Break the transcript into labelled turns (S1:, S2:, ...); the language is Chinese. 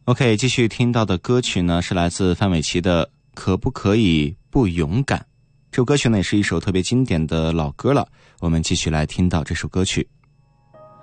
S1: OK， 继续听到的歌曲呢是来自范玮琪的《可不可以不勇敢》。这首歌曲呢也是一首特别经典的老歌了，我们继续来听到这首歌曲。